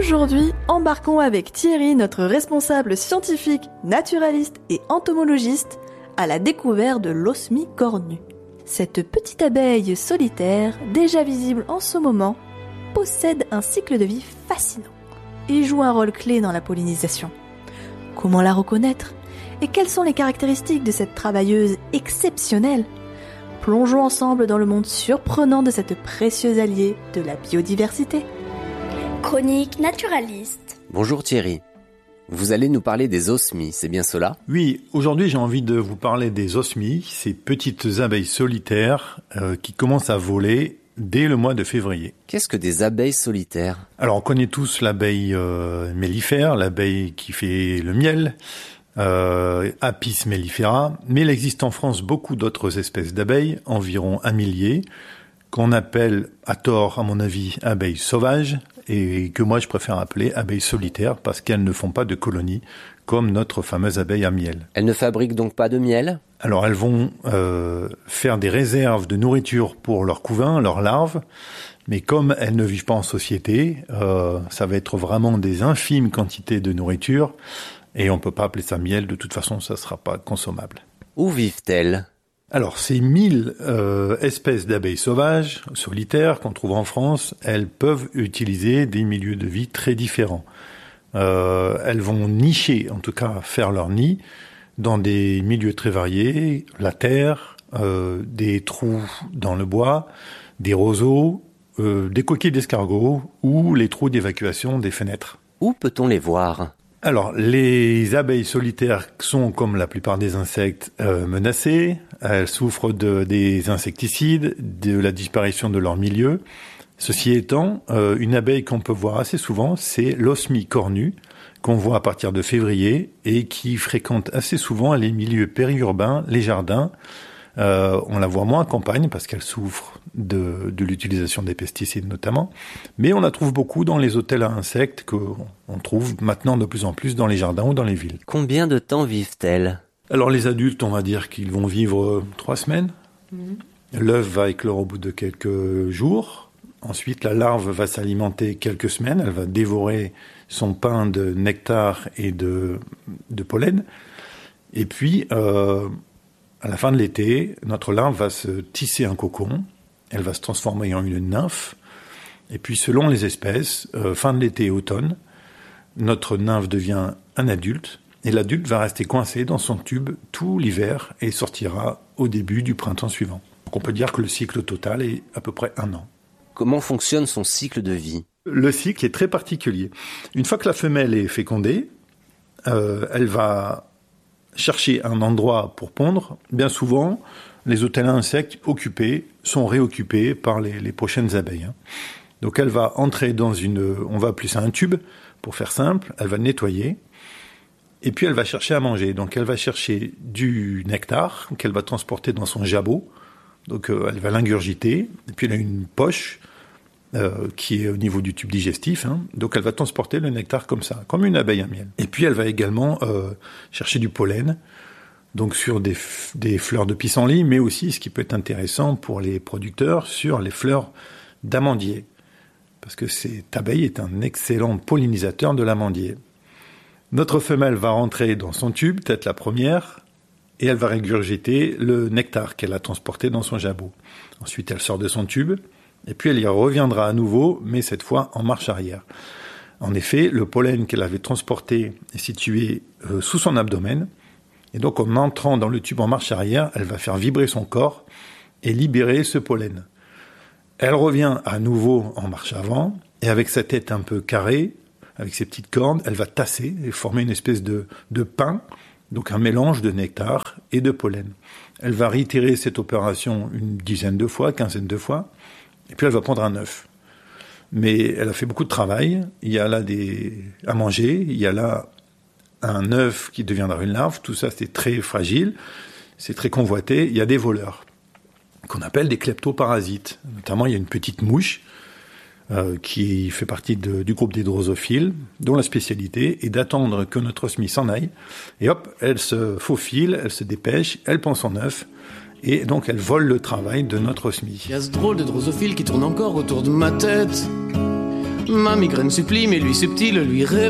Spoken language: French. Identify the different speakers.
Speaker 1: Aujourd'hui, embarquons avec Thierry, notre responsable scientifique, naturaliste et entomologiste, à la découverte de l'osmie cornue. Cette petite abeille solitaire, déjà visible en ce moment, possède un cycle de vie fascinant et joue un rôle clé dans la pollinisation. Comment la reconnaître ? Et quelles sont les caractéristiques de cette travailleuse exceptionnelle ? Plongeons ensemble dans le monde surprenant de cette précieuse alliée de la biodiversité.
Speaker 2: Chronique naturaliste.
Speaker 3: Bonjour Thierry. Vous allez nous parler des osmies, c'est bien cela ?
Speaker 4: Oui, aujourd'hui j'ai envie de vous parler des osmies, ces petites abeilles solitaires qui commencent à voler dès le mois de février.
Speaker 3: Qu'est-ce que des abeilles solitaires ?
Speaker 4: Alors on connaît tous l'abeille mellifère, l'abeille qui fait le miel, Apis mellifera, mais il existe en France beaucoup d'autres espèces d'abeilles, environ 1 millier, qu'on appelle, à tort à mon avis, abeilles sauvages, et que moi je préfère appeler abeilles solitaires, parce qu'elles ne font pas de colonies, comme notre fameuse abeille à miel.
Speaker 3: Elles ne fabriquent donc pas de miel ?
Speaker 4: Alors elles vont faire des réserves de nourriture pour leurs couvains, leurs larves, mais comme elles ne vivent pas en société, ça va être vraiment des infimes quantités de nourriture, et on peut pas appeler ça miel, de toute façon ça sera pas consommable.
Speaker 3: Où vivent-elles ?
Speaker 4: Alors, ces 1000 espèces d'abeilles sauvages, solitaires, qu'on trouve en France, elles peuvent utiliser des milieux de vie très différents. Elles vont nicher, en tout cas faire leur nid, dans des milieux très variés, la terre, des trous dans le bois, des roseaux, des coquilles d'escargots ou les trous d'évacuation des fenêtres.
Speaker 3: Où peut-on les voir ?
Speaker 4: Alors, les abeilles solitaires sont, comme la plupart des insectes, menacées. Elles souffrent des insecticides, de la disparition de leur milieu. Ceci étant, une abeille qu'on peut voir assez souvent, c'est l'osmie cornue, qu'on voit à partir de février et qui fréquente assez souvent les milieux périurbains, les jardins. On la voit moins en campagne parce qu'elle souffre de l'utilisation des pesticides notamment, mais on la trouve beaucoup dans les hôtels à insectes qu'on trouve maintenant de plus en plus dans les jardins ou dans les villes.
Speaker 3: Combien de temps vivent-elles ?
Speaker 4: Alors les adultes, on va dire qu'ils vont vivre 3 semaines. L'œuf va éclore au bout de quelques jours. Ensuite, la larve va s'alimenter quelques semaines. Elle va dévorer son pain de nectar et de pollen. Et puis, à la fin de l'été, notre larve va se tisser un cocon. Elle va se transformer en une nymphe. Et puis, selon les espèces, fin de l'été et automne, notre nymphe devient un adulte. Et l'adulte va rester coincé dans son tube tout l'hiver et sortira au début du printemps suivant. Donc on peut dire que le cycle total est à peu près 1 an.
Speaker 3: Comment fonctionne son cycle de vie ?
Speaker 4: Le cycle est très particulier. Une fois que la femelle est fécondée, elle va chercher un endroit pour pondre. Bien souvent, les hôtels à insectes occupés sont réoccupés par les prochaines abeilles. Donc elle va entrer dans on va appeler ça un tube, pour faire simple, elle va nettoyer, et puis elle va chercher à manger. Donc elle va chercher du nectar qu'elle va transporter dans son jabot, donc elle va l'ingurgiter, et puis elle a une poche qui est au niveau du tube digestif, donc elle va transporter le nectar comme ça, comme une abeille à miel. Et puis elle va également chercher du pollen, donc sur des fleurs de pissenlit, mais aussi, ce qui peut être intéressant pour les producteurs, sur les fleurs d'amandier, parce que cette abeille est un excellent pollinisateur de l'amandier. Notre femelle va rentrer dans son tube, peut-être la première, et elle va régurgiter le nectar qu'elle a transporté dans son jabot. Ensuite, elle sort de son tube, et puis elle y reviendra à nouveau, mais cette fois en marche arrière. En effet, le pollen qu'elle avait transporté est situé sous son abdomen, et donc en entrant dans le tube en marche arrière, elle va faire vibrer son corps et libérer ce pollen. Elle revient à nouveau en marche avant, et avec sa tête un peu carrée, avec ses petites cornes, elle va tasser et former une espèce de pain, donc un mélange de nectar et de pollen. Elle va réitérer cette opération une dizaine de fois, quinzaine de fois, et puis elle va prendre un œuf. Mais elle a fait beaucoup de travail, il y a là à manger, il y a là un œuf qui deviendra une larve, tout ça c'est très fragile, c'est très convoité, il y a des voleurs, qu'on appelle des kleptoparasites. Notamment, il y a une petite mouche qui fait partie du groupe des drosophiles, dont la spécialité est d'attendre que notre osmie s'en aille, et hop, elle se faufile, elle se dépêche, elle pond son œuf, et donc elle vole le travail de notre osmie.
Speaker 5: Il y a ce drôle de drosophile qui tourne encore autour de ma tête. Ma migraine supplie, mais lui subtil, lui